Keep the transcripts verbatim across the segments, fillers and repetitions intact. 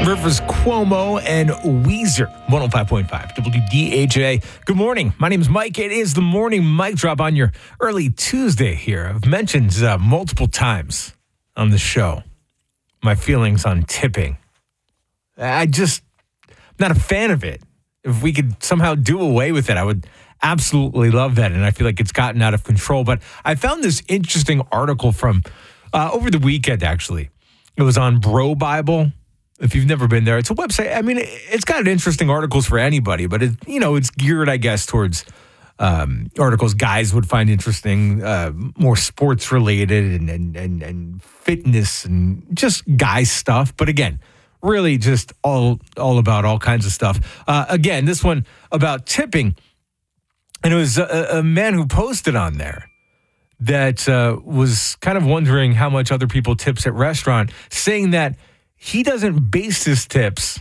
Rivers Cuomo and Weezer, one oh five point five W D H A. Good morning. My name is Mike. It is the morning mic drop on your early Tuesday here. I've mentioned uh, multiple times on the show my feelings on tipping. I just, I'm not a fan of it. If we could somehow do away with it, I would absolutely love that. And I feel like it's gotten out of control. But I found this interesting article from uh, over the weekend, actually. It was on Bro Bible. If you've never been there, it's a website. I mean, it's got interesting articles for anybody, but it, you know, it's geared, I guess, towards um, articles guys would find interesting, uh, more sports related and, and and and fitness and just guy stuff. But again, really just all all about all kinds of stuff. Uh, again, this one about tipping, and it was a, a man who posted on there that uh, was kind of wondering how much other people tips at restaurant, saying that he doesn't base his tips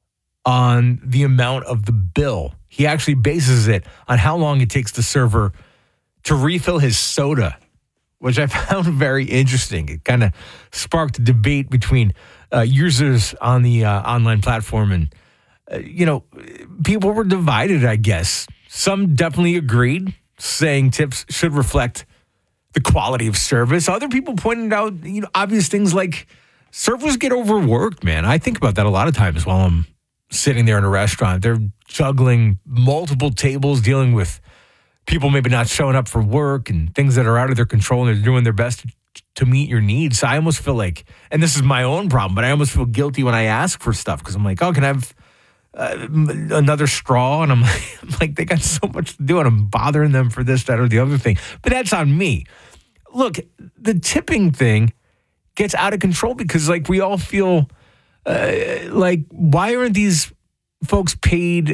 on the amount of the bill. He actually bases it on how long it takes the server to refill his soda, which I found very interesting. It kind of sparked a debate between uh, users on the uh, online platform. And, uh, you know, people were divided, I guess. Some definitely agreed, saying tips should reflect the quality of service. Other people pointed out, you know, obvious things like servers get overworked, man. I think about that a lot of times while I'm sitting there in a restaurant. They're juggling multiple tables, dealing with people maybe not showing up for work and things that are out of their control, and they're doing their best to, to meet your needs. So I almost feel like, and this is my own problem, but I almost feel guilty when I ask for stuff because I'm like, oh, can I have uh, another straw? And I'm like, I'm like, they got so much to do, and I'm bothering them for this, that, or the other thing. But that's on me. Look, the tipping thing gets out of control because, like, we all feel uh, like, why aren't these folks paid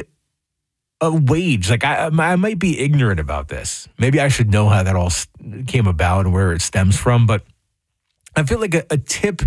a wage? Like, I, I might be ignorant about this. Maybe I should know how that all came about and where it stems from. But I feel like a, a tip,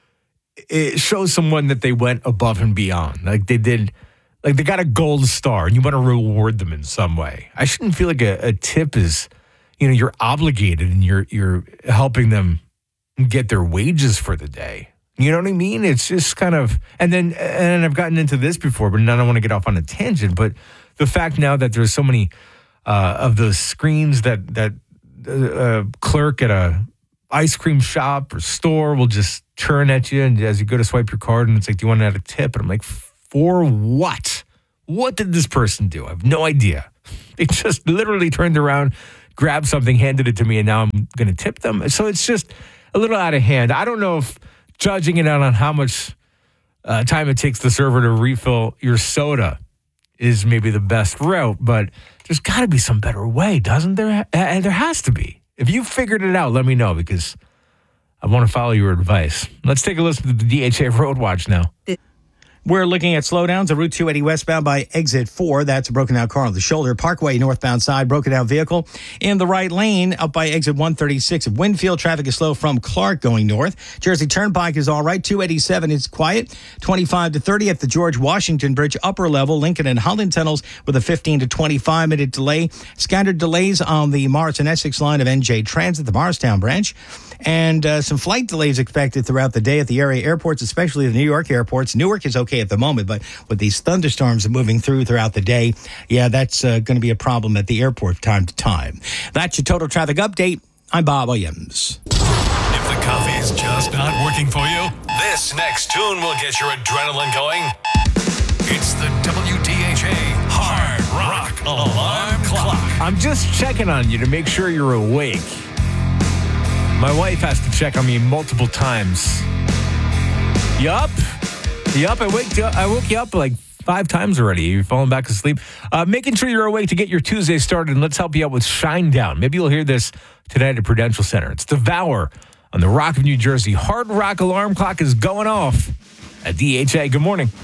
it shows someone that they went above and beyond. Like they did, like they got a gold star, and you want to reward them in some way. I shouldn't feel like a, a tip is, you know, you're obligated and you're you're helping them get their wages for the day. You know what I mean? It's just kind of, and then, and I've gotten into this before, but now I don't want to get off on a tangent, but the fact now that there's so many uh, of those screens that, that uh, clerk at a ice cream shop or store will just turn at you, and as you go to swipe your card, and it's like, do you want to add a tip? And I'm like, for what? What did this person do? I have no idea. They just literally turned around, grabbed something, handed it to me, and now I'm going to tip them. So it's just a little out of hand. I don't know if judging it out on how much uh, time it takes the server to refill your soda is maybe the best route, but there's got to be some better way, doesn't there? And there has to be. If you figured it out, let me know, because I want to follow your advice. Let's take a listen to the D H A Road Watch now. We're looking at slowdowns on Route two eighty westbound by exit four. That's a broken down car on the shoulder. Parkway northbound side, broken down vehicle in the right lane up by exit one thirty-six. Winfield, traffic is slow from Clark going north. Jersey Turnpike is all right. two eighty-seven is quiet. twenty-five to thirty at the George Washington Bridge upper level. Lincoln and Holland tunnels with a fifteen to twenty-five minute delay. Scattered delays on the Morris and Essex line of N J Transit, the Morristown branch. And uh, some flight delays expected throughout the day at the area airports, especially the New York airports. Newark is okay at the moment, but with these thunderstorms moving through throughout the day, yeah, that's uh, going to be a problem at the airport time to time. That's your total traffic update. I'm Bob Williams. If the coffee's just not working for you, this next tune will get your adrenaline going. It's the W D H A Hard Rock Alarm Clock. I'm just checking on you to make sure you're awake. My wife has to check on me multiple times. Yup. Yup, I waked you up, I woke you up like five times already. You're falling back asleep. Uh, making sure you're awake to get your Tuesday started, and let's help you out with Shinedown. Maybe you'll hear this tonight at Prudential Center. It's Devour on the Rock of New Jersey. Hard Rock Alarm Clock is going off at D H A. Good morning.